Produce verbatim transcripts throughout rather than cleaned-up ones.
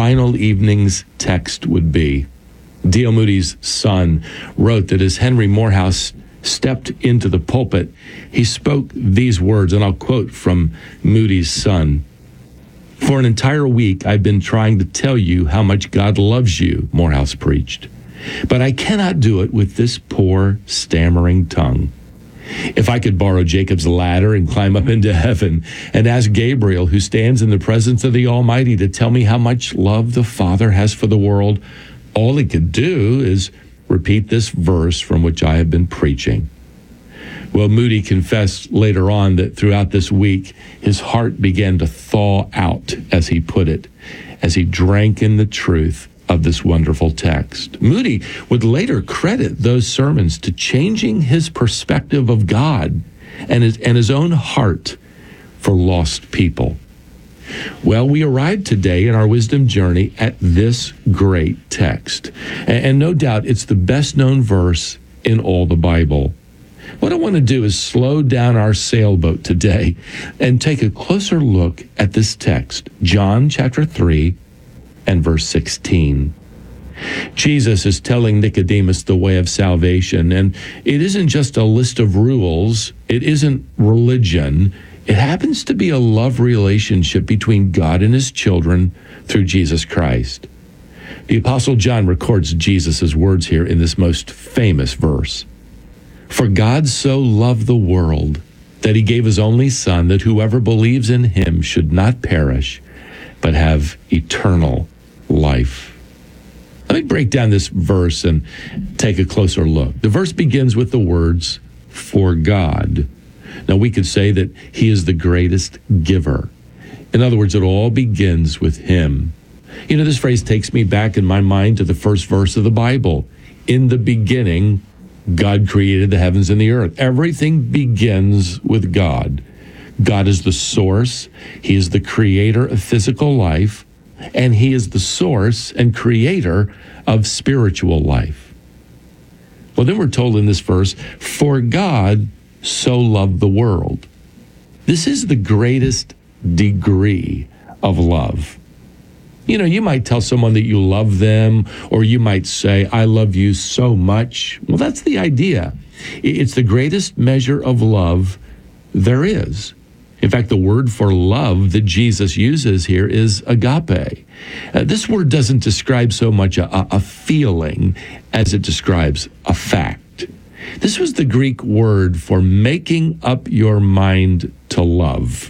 final evening's text would be. D L Moody's son wrote that as Henry Morehouse stepped into the pulpit, he spoke these words, and I'll quote from Moody's son. "For an entire week, I've been trying to tell you how much God loves you," Morehouse preached. "But I cannot do it with this poor, stammering tongue. If I could borrow Jacob's ladder and climb up into heaven and ask Gabriel, who stands in the presence of the Almighty, to tell me how much love the Father has for the world, all he could do is repeat this verse from which I have been preaching." Well, Moody confessed later on that throughout this week, his heart began to thaw out, as he put it, as he drank in the truth of this wonderful text. Moody would later credit those sermons to changing his perspective of God and his, and his own heart for lost people. Well, we arrived today in our wisdom journey at this great text. And, and no doubt it's the best known verse in all the Bible. What I want to do is slow down our sailboat today and take a closer look at this text, John chapter three and verse sixteen. Jesus is telling Nicodemus the way of salvation, and it isn't just a list of rules. It isn't religion. It happens to be a love relationship between God and his children through Jesus Christ. The Apostle John records Jesus' words here in this most famous verse. "For God so loved the world that he gave his only Son, that whoever believes in him should not perish, but have eternal life." Let me break down this verse and take a closer look. The verse begins with the words, "for God." Now, we could say that he is the greatest giver. In other words, it all begins with him. You know, this phrase takes me back in my mind to the first verse of the Bible. In the beginning, God created the heavens and the earth. Everything begins with God. God is the source. He is the creator of physical life, and he is the source and creator of spiritual life. Well, then we're told in this verse, "For God so loved the world." This is the greatest degree of love. You know, you might tell someone that you love them, or you might say, "I love you so much." Well, that's the idea. It's the greatest measure of love there is. In fact, the word for love that Jesus uses here is agape. Uh, this word doesn't describe so much a, a feeling as it describes a fact. This was the Greek word for making up your mind to love.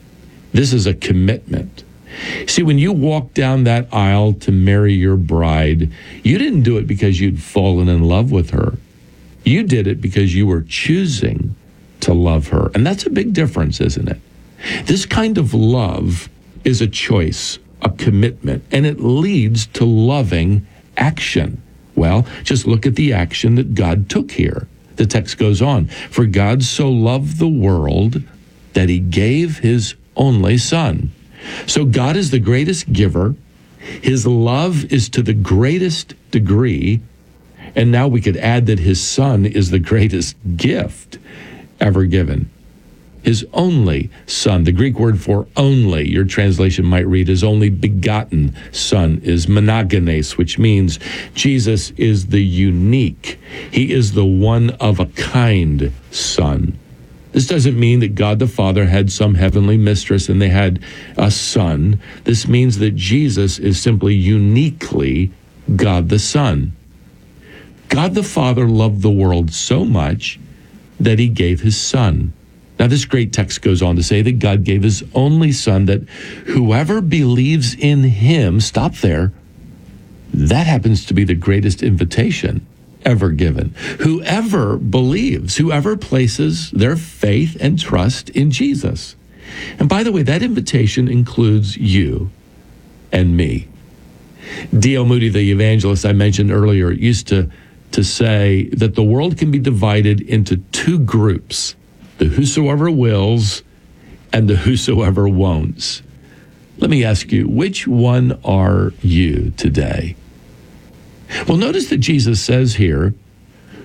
This is a commitment. See, when you walked down that aisle to marry your bride, you didn't do it because you'd fallen in love with her. You did it because you were choosing to love her. And that's a big difference, isn't it? This kind of love is a choice, a commitment, and it leads to loving action. Well, just look at the action that God took here. The text goes on, "For God so loved the world that he gave his only Son." So God is the greatest giver. His love is to the greatest degree. And now we could add that his Son is the greatest gift ever given. His only Son. The Greek word for only, your translation might read, his only begotten Son is monogenes, which means Jesus is the unique. He is the one of a kind Son. This doesn't mean that God the Father had some heavenly mistress and they had a son. This means that Jesus is simply uniquely God the Son. God the Father loved the world so much that he gave his Son. Now, this great text goes on to say that God gave his only Son, that whoever believes in him, stop there, that happens to be the greatest invitation ever given. Whoever believes, whoever places their faith and trust in Jesus. And by the way, that invitation includes you and me. D L Moody, the evangelist I mentioned earlier, used to, to say that the world can be divided into two groups, the whosoever wills and the whosoever won'ts. Let me ask you, which one are you today? Well, notice that Jesus says here,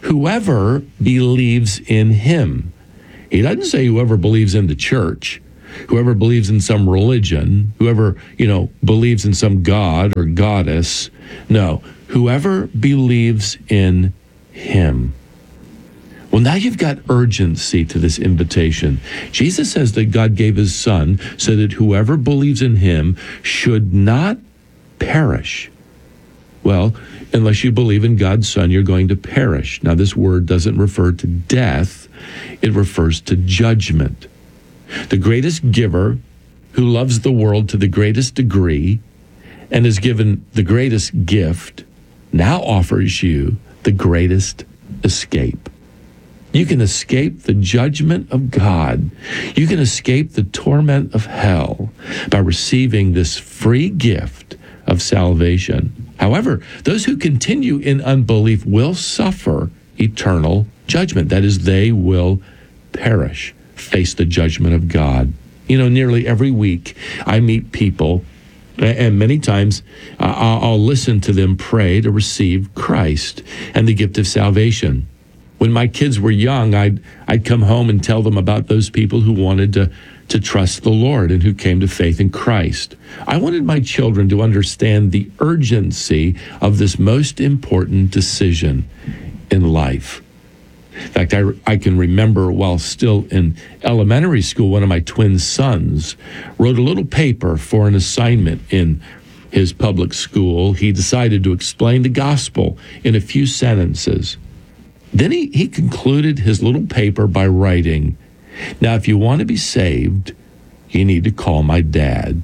whoever believes in him. He doesn't say whoever believes in the church, whoever believes in some religion, whoever, you know, believes in some god or goddess. No, whoever believes in him. Well, now you've got urgency to this invitation. Jesus says that God gave his son so that whoever believes in him should not perish. Well, unless you believe in God's son, you're going to perish. Now, this word doesn't refer to death. It refers to judgment. The greatest giver who loves the world to the greatest degree and is given the greatest gift now offers you the greatest escape. You can escape the judgment of God. You can escape the torment of hell by receiving this free gift of salvation. However, those who continue in unbelief will suffer eternal judgment. That is, they will perish, face the judgment of God. You know, nearly every week I meet people, and many times uh, I'll listen to them pray to receive Christ and the gift of salvation. When my kids were young, I'd I'd come home and tell them about those people who wanted to, to trust the Lord and who came to faith in Christ. I wanted my children to understand the urgency of this most important decision in life. In fact, I, I can remember while still in elementary school, one of my twin sons wrote a little paper for an assignment in his public school. He decided to explain the gospel in a few sentences. Then he, he concluded his little paper by writing, "Now, if you want to be saved, you need to call my dad."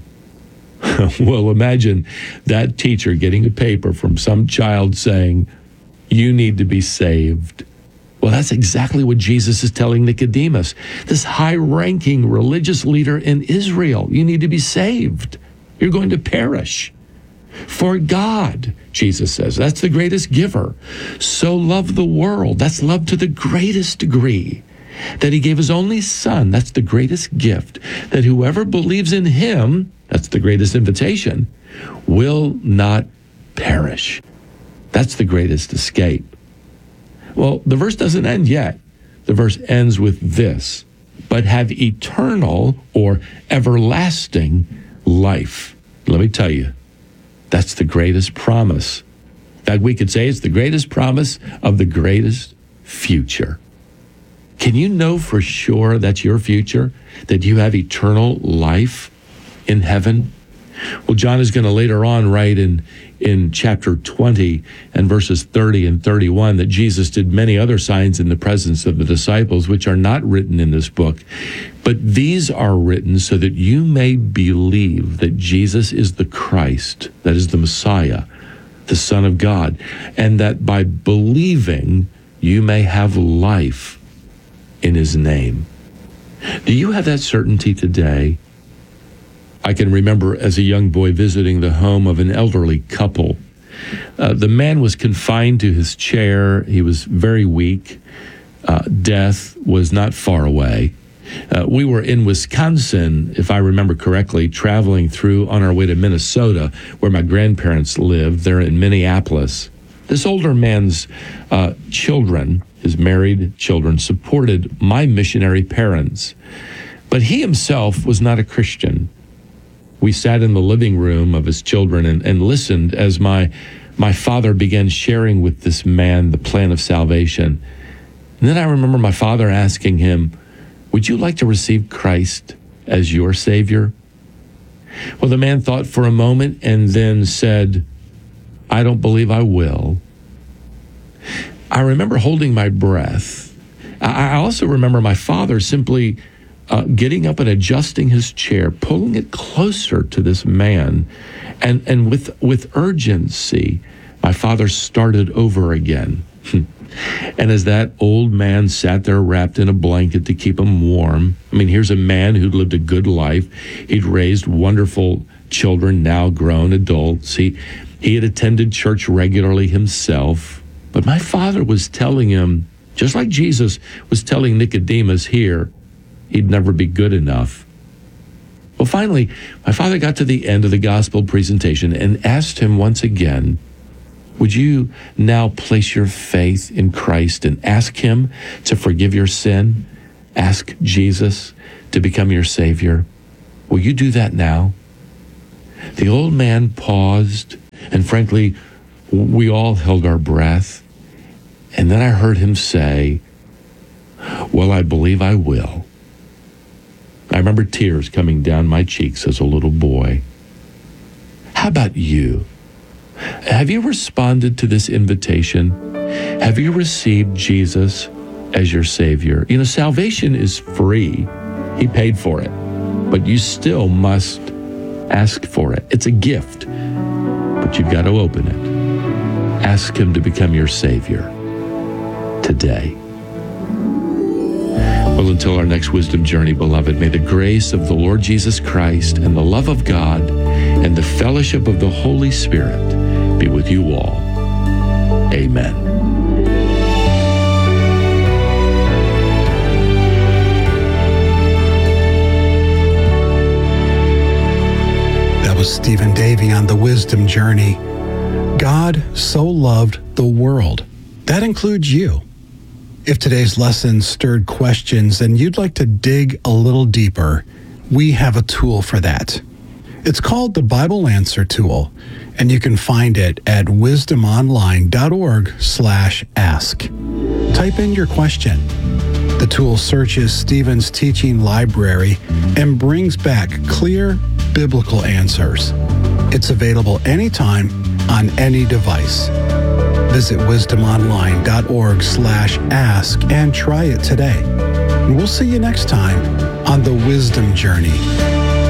Well, imagine that teacher getting a paper from some child saying, "You need to be saved." Well, that's exactly what Jesus is telling Nicodemus, this high-ranking religious leader in Israel. You need to be saved. You're going to perish. For God, Jesus says, that's the greatest giver, so loved the world, that's love to the greatest degree, that he gave his only son, that's the greatest gift, that whoever believes in him, that's the greatest invitation, will not perish. That's the greatest escape. Well, the verse doesn't end yet. The verse ends with this, but have eternal or everlasting life. Let me tell you, that's the greatest promise. In fact, we could say it's the greatest promise of the greatest future. Can you know for sure that's your future, that you have eternal life in heaven? Well, John is going to later on write in, in chapter twenty and verses thirty and thirty-one that Jesus did many other signs in the presence of the disciples, which are not written in this book. But these are written so that you may believe that Jesus is the Christ, that is the Messiah, the Son of God, and that by believing you may have life in his name. Do you have that certainty today? I can remember as a young boy visiting the home of an elderly couple. Uh, the man was confined to his chair. He was very weak. Uh, death was not far away. Uh, we were in Wisconsin, if I remember correctly, traveling through on our way to Minnesota, where my grandparents lived. They're in Minneapolis. This older man's uh, children, his married children, supported my missionary parents. But he himself was not a Christian. We sat in the living room of his children and, and listened as my my father began sharing with this man the plan of salvation. And then I remember my father asking him, "Would you like to receive Christ as your Savior?" Well, the man thought for a moment and then said, "I don't believe I will." I remember holding my breath. I also remember my father simply Uh, getting up and adjusting his chair, pulling it closer to this man. And, and with, with urgency, my father started over again. And as that old man sat there wrapped in a blanket to keep him warm, I mean, here's a man who'd lived a good life. He'd raised wonderful children, now grown adults. He, he had attended church regularly himself. But my father was telling him, just like Jesus was telling Nicodemus here, he'd never be good enough. Well, finally, my father got to the end of the gospel presentation and asked him once again, "Would you now place your faith in Christ and ask him to forgive your sin? Ask Jesus to become your Savior?" Will you do that now? The old man paused, and frankly, we all held our breath. And then I heard him say, well, I believe I will. I remember tears coming down my cheeks as a little boy. How about you? Have you responded to this invitation? Have you received Jesus as your Savior? You know, salvation is free. He paid for it. But you still must ask for it. It's a gift, but you've got to open it. Ask him to become your Savior today. Well, until our next wisdom journey, beloved, may the grace of the Lord Jesus Christ and the love of God and the fellowship of the Holy Spirit be with you all. Amen. That was Stephen Davey on the Wisdom Journey. God so loved the world. That includes you. If today's lesson stirred questions and you'd like to dig a little deeper, we have a tool for that. It's called the Bible Answer Tool, and you can find it at wisdomonline.org slash ask. Type in your question. The tool searches Stephen's teaching library and brings back clear biblical answers. It's available anytime on any device. Visit wisdomonline.org slash ask and try it today. And we'll see you next time on the Wisdom Journey.